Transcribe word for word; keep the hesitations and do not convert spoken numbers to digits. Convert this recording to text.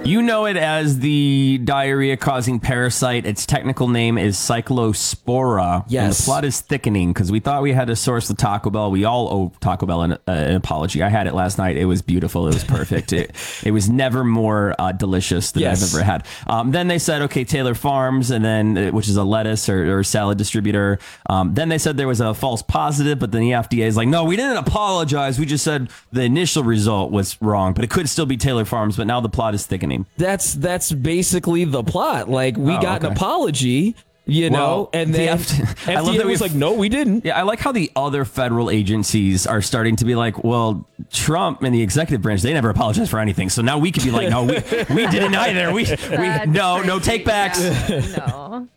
You know it as the diarrhea-causing parasite. Its technical name is Cyclospora. Yes. And the plot is thickening because we thought we had to source the Taco Bell. We all owe Taco Bell an, uh, an apology. I had it last night. It was beautiful. It was perfect. it, it was never more uh, delicious than Yes. I've ever had. Um, then they said, okay, Taylor Farms, and then uh, which is a lettuce or, or salad distributor. Um, then they said there was a false positive, but then the F D A is like, no, we didn't apologize. We just said the initial result was wrong, but it could still be Taylor Farms. But now the plot is thickening. That's that's basically the plot. Like, we Oh, got okay. an apology, you Well, know, and the then F- I F love D A that was we've- like, no, we didn't. Yeah, I like how the other federal agencies are starting to be like, well, Trump and the executive branch, they never apologized for anything. So now we could be like, no, we, we didn't either. We, we That's no, no crazy. take backs. Yeah, no.